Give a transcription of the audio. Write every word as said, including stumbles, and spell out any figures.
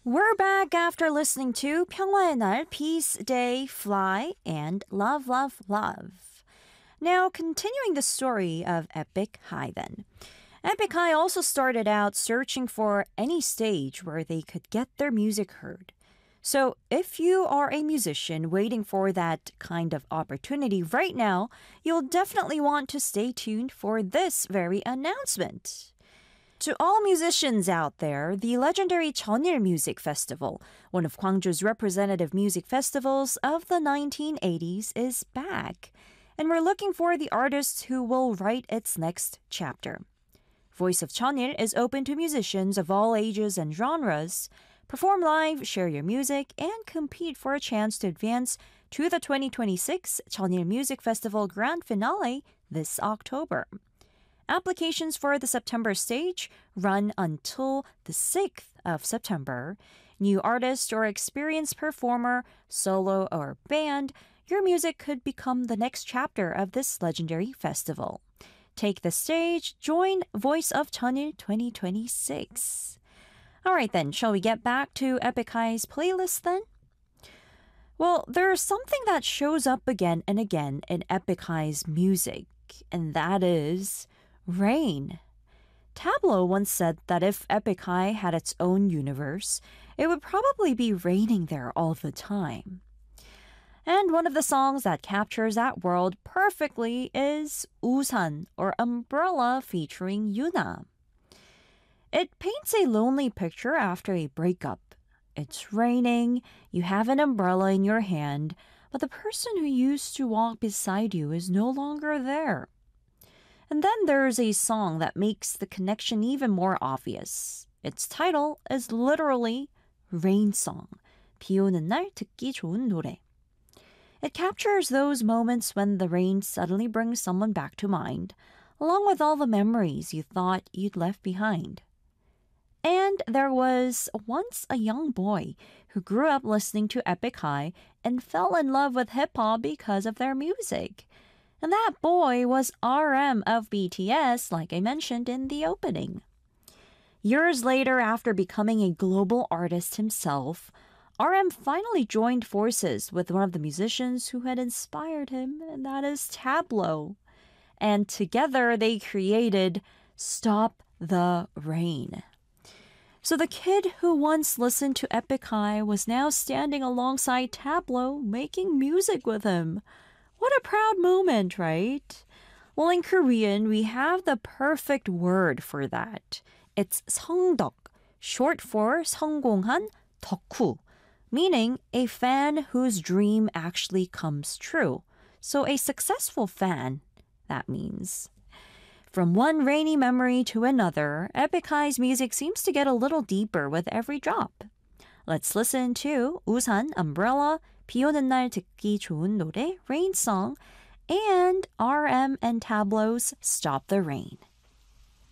We're back after listening to 평화의 날, Peace Day, Fly, and Love, Love, Love. Now, continuing the story of Epic High then. Epic High also started out searching for any stage where they could get their music heard. So if you are a musician waiting for that kind of opportunity right now, you'll definitely want to stay tuned for this very announcement. To all musicians out there, the legendary Cheonil Music Festival, one of Gwangju's representative music festivals of the nineteen eighties, is back. And we're looking for the artists who will write its next chapter. Voice of Cheonil is open to musicians of all ages and genres. Perform live, share your music, and compete for a chance to advance to the twenty twenty-six Cheonil Music Festival Grand Finale this October. Applications for the September stage run until the sixth of September. New artist or experienced performer, solo or band, your music could become the next chapter of this legendary festival. Take the stage, join Voice of Cheonil twenty twenty-six. All right then, shall we get back to Epic High's playlist then? Well, there's something that shows up again and again in Epic High's music, and that is rain. Tableau once said that if Epic High had its own universe, it would probably be raining there all the time. And one of the songs that captures that world perfectly is 우산, or Umbrella, featuring Yuna. It paints a lonely picture after a breakup. It's raining, you have an umbrella in your hand, but the person who used to walk beside you is no longer there. And then there's a song that makes the connection even more obvious. Its title is literally Rain Song, 비 오는 날 듣기 좋은 노래. It captures those moments when the rain suddenly brings someone back to mind, along with all the memories you thought you'd left behind. And there was once a young boy who grew up listening to Epic High and fell in love with hip-hop because of their music. And that boy was R M of B T S, like I mentioned in the opening. Years later, after becoming a global artist himself, R M finally joined forces with one of the musicians who had inspired him, and that is Tableau. And together they created Stop the Rain. So the kid who once listened to Epic High was now standing alongside Tableau, making music with him. What a proud moment, right? Well, in Korean, we have the perfect word for that. It's 성덕, short for 성공한 덕후, meaning a fan whose dream actually comes true. So a successful fan, that means. From one rainy memory to another, Epic High's music seems to get a little deeper with every drop. Let's listen to 우산, Umbrella, 비 오는 날 듣기 좋은 노래, Rain Song, and R M and Tableau's Stop the Rain.